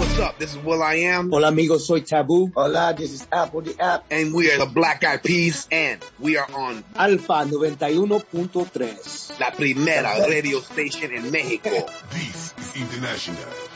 What's up? This is will.i.am. Hola amigos, soy Taboo. Hola, this is Apple the App. And we are the Black Eyed Peas. And we are on Alfa 91.3. La primera radio station en México. This is International.